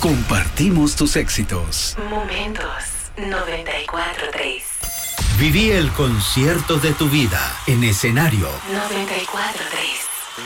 Compartimos tus éxitos. Momentos 94.3. Viví el concierto de tu vida en escenario 94.3.